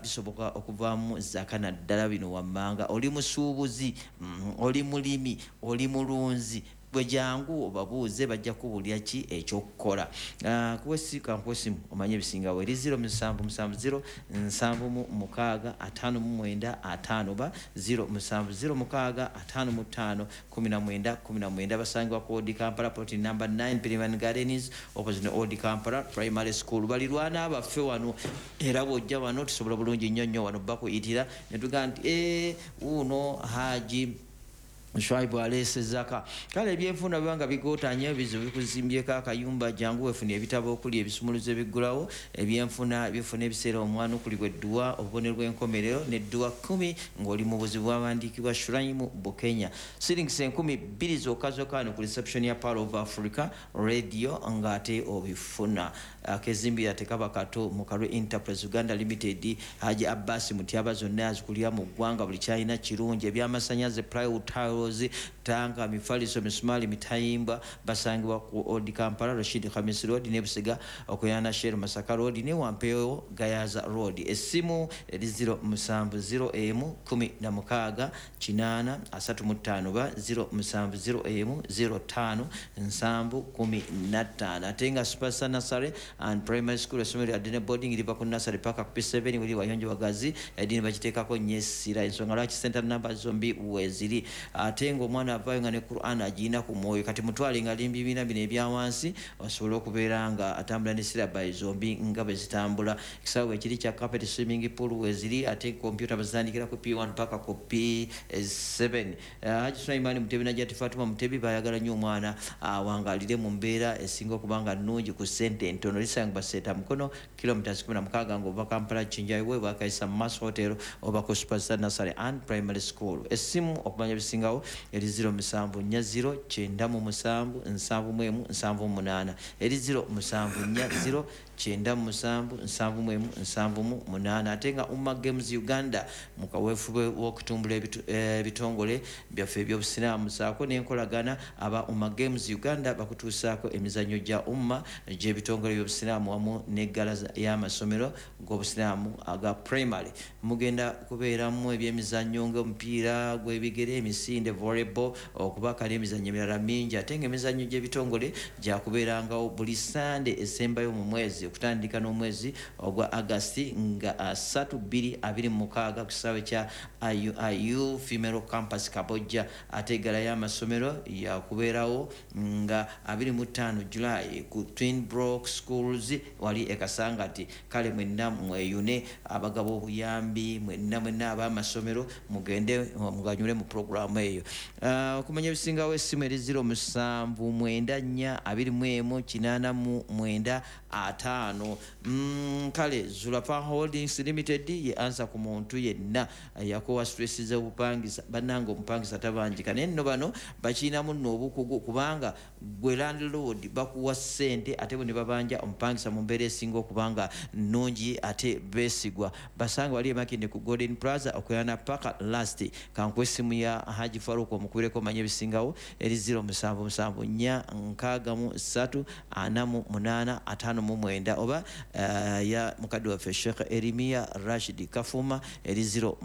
bisoboka okuvaamu zaaka naddala bino wammanga oli musuubuzi oli mulimi oli mulunzi bwe jangu obabuuze bajja kubuulira ki ekyokukola kankwesi omanye ebisingawo eri 0770 765 59 ba 0706 55 19 basangibwa ku Old Kampala plot number 9 Piriman Gardens opposite Old Kampala Primary School balirwana abaffe wano era bwojja wano tusobola bulungi nnyo wano bakuyitira ne tugaa nti uno Haji Shwaibu alese zaka kale ebyenfuna banga bigotanya bizo bikuzimbyeko akayumba jangu wefuna ebitabo okuli ebisumuluzo ebigulawo ebyenfuna bifuna ebiseera omwana okuli bwedduwa obubonerwa enkomerero nedduwa 10 ng'oli mu buzibu bw'abandiikibwa Shuraimu Bukenya shillings 10,000 zokazokano ku reception ya Power of Africa radio ngate obifuna akezimbira tekaba kato mu Karwe Enterprise Uganda Limited Haji Abbas Mutyaba zonna azikulira mu ggwanga buli kyalina kirungi ebyamasanyaze plywood tiles tanga mifaliso misumali mitayimba basangibwa ku Old Kampala Rashid Khamis Road ne Busiga okuyana Sheru Masaka Road ne Wampeo Gayaza Road esimu eri 0701 8 35 ba 0701 05 atenga Super Nursery and Primary School esomero adine boarding liba ku nursery paka ku P7 wili wayonjo wagazi edini bakitekako nyesira ensonga lwaki center number zombi weziri atenga omwana avayo nga ne Quran agiina ku mwoyo kati mutwale nga limbi bina bino ebyawansi osobola okubeera nga atambula ne syllabus zombi nga bwe zitambula kisawe ekiri kya carpet swimming pool weziri ate computer bazandikira ku P1 paka ku P7 Haji Sulaiman Mutebi na Jati Fatuma Mutebi bayagala nnyo omwana awangalire mu mbeera esinga okubanga nnungi ku sente entono lisanga baseta mukono kilometers 16 ng'ova Kampala Kinjayo we bwakaisa Mass Hotel oba ku Super Nursery and Primary School esimu okumanya bisingawo eri 0740 97 eri 0740 97 atenga Umma Games Uganda mukaweefube w'okutumbula ebitongole byaffe ebyobusiraamu saako n'enkolagana aba Umma Games Uganda bakutuusaako emizannyo gya umma gy'ebitongole by'obusiraamu wamu n'eggala y'amasomero g'obusiraamu aga primary mugenda kubeeramu ebyemizannyo ng'omupiira gw'ebigere emisinde volleyball okuba kale emizannyo emirala mingi ate ng'emizannyo gy'ebitongole gyakubeerangawo buli Sunday esembayo mu mwezi okutandika n'omwezi ogwa Agasti nga 3/26 ku kisaawe kya IU Female Campus Kabojja ate eggala y'amasomero yakubeerawo nga 25 July ku Twin Brook Schools wali ekasangati kale mwenna mweyune abagabo obuyambi mwenna ab'amasomero mugende muganyule mu programu eyo okumanya ebisingawo essimu eri 07941885 kale Zulapa Holdings Limited ye ansa ku muntu yenna yakowa stress z'obupangisa bannanga omupangisa tabanjika nenno bano bakinamu n'obukugu kubanga gwe landlord bakuwa ssente ate bwe babanja omupangisa mu mbeera esinga okubanga nnungi ate beesigwa basanga wali emakinde ku Golden Plaza okuyana paka last kankwesimu ya Haji Faruku omukubireko manya ebisingawo eri 07743859 oba ya mukadde waffe Sheikh Erimia Rashid Kafuma eri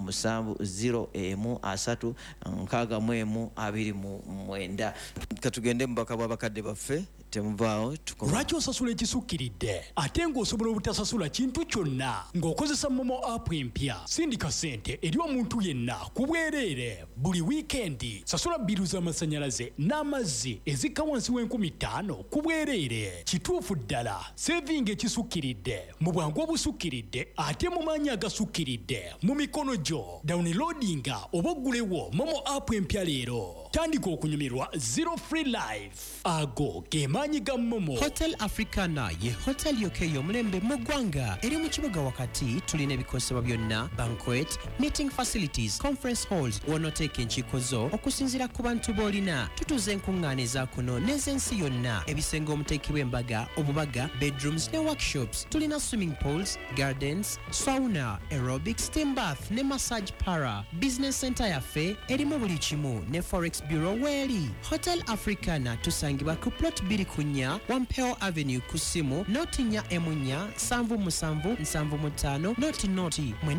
07036129 katugende mbaka bw'abakadde baffe temuvaawo lwaki osasula ekisukkiridde ate ng'osobola obutasasula kintu kyonna ng'okozesa momo app empya sindika ssente eri omuntu yenna ku bwereere buli wiikendi sasula biru z'amasannyalaze n'amazzi ezikka wansi w'50,000 ku bwereere kituufu ddala sevinga ekisukkiridde mu bwangu obusukkiridde ate mu maanyi agasukkiridde mu mikono gyo downloadinga oba oggulewo momo app empya leero tandika okunyumirwa zero free life ago ge maanyi ga momo. Hotel Africana ye hotel yoke y'omulembe mu ggwanga eri mu kibuga wakati tulina ebikosebwa byonna banquet meeting facilities conference halls wonoteeka enkiiko zo okusinziira ku bantu b'olina tutuze enkuŋŋaana ezaakuno n'ez'ensi yonna ebisenge omuteekebwa embaga obubaga bedrooms ne workshops tulina swimming pools gardens sauna aerobic steam bath ne massage para business center yaffe erimu buli kimu ne forex bureau weeri. Hotel Africana tusangibwa ku plot 2 Wampeo Avenue ku simu noti 4 777 75 noti